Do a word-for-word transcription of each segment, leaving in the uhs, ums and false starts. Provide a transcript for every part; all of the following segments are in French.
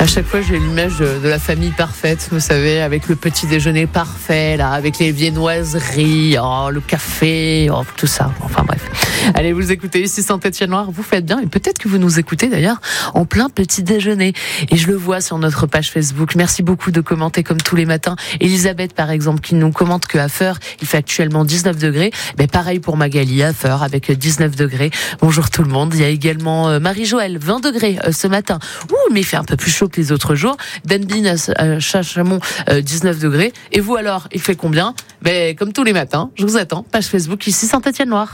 À chaque fois, j'ai l'image de, de la famille parfaite, vous savez, avec le petit déjeuner parfait, là, avec les viennoiseries, oh, le café, oh, tout ça. Enfin bref. Allez, vous écoutez ici Saint-Étienne-Loire, vous faites bien, et peut-être que vous nous écoutez d'ailleurs en plein petit déjeuner. Et je le vois sur notre page Facebook. Merci beaucoup de commenter comme tous les matins. Elisabeth, par exemple, qui nous commente qu'à Feur, il fait actuellement dix-neuf degrés. Mais pareil pour Magali à Feur, avec dix-neuf degrés. Bonjour tout le monde. Il y a également Marie-Joëlle, vingt degrés ce matin. Ouh, mais il fait un peu plus chaud que les autres jours. Danbin à Chachamont, dix-neuf degrés. Et vous alors, il fait combien? Ben, comme tous les matins, je vous attends. Page Facebook ici Saint-Étienne-Loire.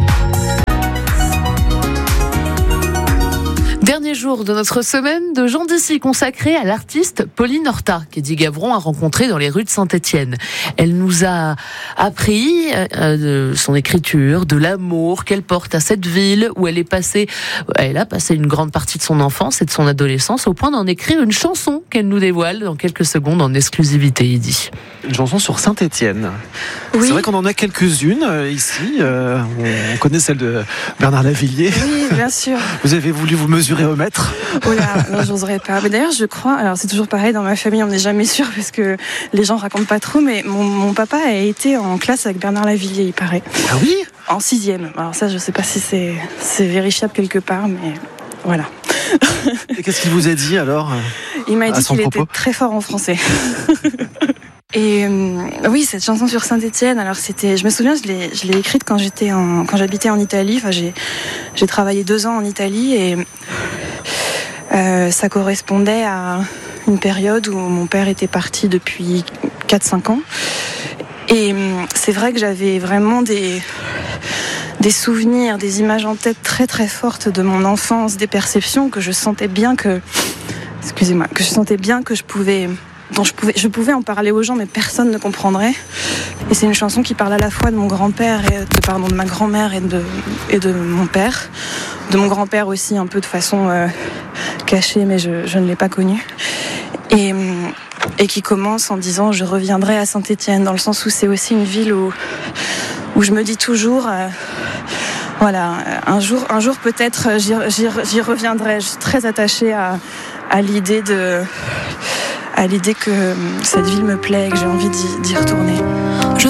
Dernier jour de notre semaine de Gens d'ici consacrée à l'artiste Pauline Horta, qu'Eddie Gavron a rencontrée dans les rues de Saint-Étienne. Elle nous a appris euh, de son écriture, de l'amour qu'elle porte à cette ville où elle est passée, elle a passé une grande partie de son enfance et de son adolescence au point d'en écrire une chanson qu'elle nous dévoile dans quelques secondes en exclusivité, Eddie. Une chanson sur Saint-Étienne. Oui. C'est vrai qu'on en a quelques-unes euh, ici. Euh, on connaît celle de Bernard Lavilliers. Oui, bien sûr. Vous avez voulu vous mesurer au mètre? Oh là, non, j'oserais pas. Mais d'ailleurs, je crois, alors c'est toujours pareil dans ma famille, on n'est jamais sûr parce que les gens racontent pas trop, mais mon, mon papa a été en classe avec Bernard Lavilliers, il paraît. Ah oui? En sixième. Alors ça, je sais pas si c'est, c'est vérifiable quelque part, mais voilà. Et qu'est-ce qu'il vous a dit alors? Il m'a dit qu'il propos était très fort en français. Et euh, oui, cette chanson sur Saint-Étienne, alors c'était, je me souviens, je l'ai, je l'ai écrite quand j'étais en, quand j'habitais en Italie. Enfin, j'ai, j'ai travaillé deux ans en Italie et euh, ça correspondait à une période où mon père était parti depuis quatre cinq ans. Et euh, c'est vrai que j'avais vraiment des, des souvenirs, des images en tête très très fortes de mon enfance, des perceptions que je sentais bien que, excusez-moi, que je sentais bien que je pouvais dont je pouvais, je pouvais en parler aux gens, mais personne ne comprendrait. Et c'est une chanson qui parle à la fois de mon grand-père, et de, pardon, de ma grand-mère et de, et de mon père. De mon grand-père aussi, un peu de façon euh, cachée, mais je, je ne l'ai pas connu. Et, et qui commence en disant « Je reviendrai à Saint-Étienne », dans le sens où c'est aussi une ville où, où je me dis toujours... Euh, voilà, un jour, un jour peut-être j'y, j'y, j'y reviendrai. Je suis très attachée à, à l'idée de... à l'idée que cette ville me plaît et que j'ai envie d'y, d'y retourner.